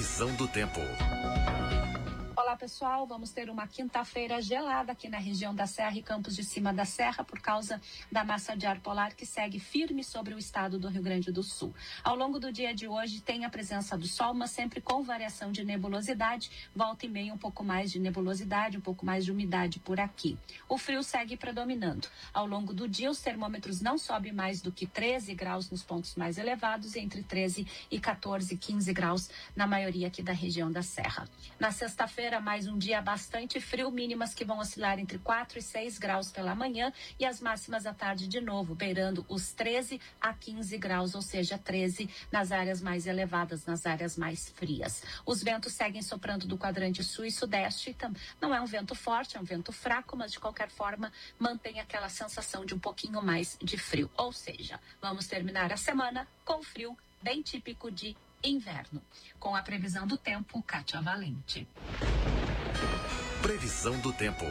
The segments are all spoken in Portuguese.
Previsão do tempo. Olá pessoal, vamos ter uma quinta-feira gelada aqui na região da Serra e Campos de Cima da Serra por causa da massa de ar polar que segue firme sobre o estado do Rio Grande do Sul. Ao longo do dia de hoje tem a presença do sol, mas sempre com variação de nebulosidade, volta e meia um pouco mais de nebulosidade, um pouco mais de umidade por aqui. O frio segue predominando. Ao longo do dia os termômetros não sobem mais do que 13 graus nos pontos mais elevados, entre 13 e 14, 15 graus na maioria aqui da região da Serra. Na sexta-feira, mais um dia bastante frio, mínimas que vão oscilar entre 4 e 6 graus pela manhã e as máximas à tarde de novo, beirando os 13 a 15 graus, ou seja, 13 nas áreas mais elevadas, nas áreas mais frias. Os ventos seguem soprando do quadrante sul e sudeste, então não é um vento forte, é um vento fraco, mas de qualquer forma mantém aquela sensação de um pouquinho mais de frio, ou seja, vamos terminar a semana com frio bem típico de inverno. Com a previsão do tempo, Kátia Valente. Previsão do tempo.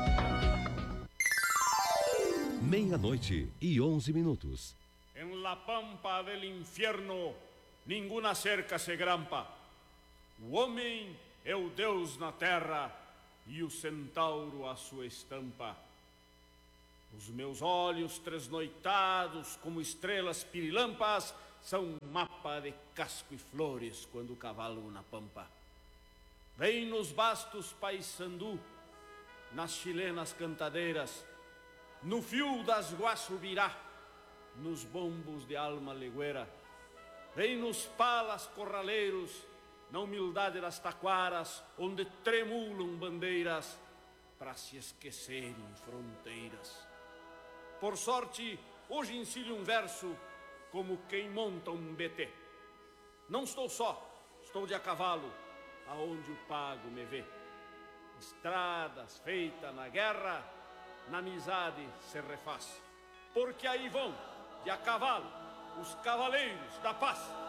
12:11. En la pampa del infierno, ninguna cerca se grampa. O homem é o Deus na terra e o centauro a sua estampa. Os meus olhos tresnoitados como estrelas pirilampas são um mapa de casco e flores quando cavalgo na pampa. Vem nos bastos paisandu, nas chilenas cantadeiras, no fio das guaçubirá, nos bombos de alma legueira. Vem nos palas corraleiros, na humildade das taquaras, onde tremulam bandeiras para se esquecerem fronteiras. Por sorte, hoje ensino um verso como quem monta um BT. Não estou só, estou de a cavalo, aonde o pago me vê. Estradas feitas na guerra, na amizade se refaz. Porque aí vão, de a cavalo, os cavaleiros da paz.